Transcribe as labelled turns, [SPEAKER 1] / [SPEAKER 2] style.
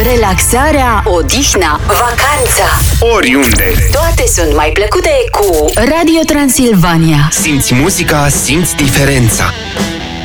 [SPEAKER 1] relaxarea, odihna, vacanța.
[SPEAKER 2] Oriunde.
[SPEAKER 1] Toate sunt mai plăcute cu Radio Transilvania.
[SPEAKER 2] Simți muzica, simți diferența.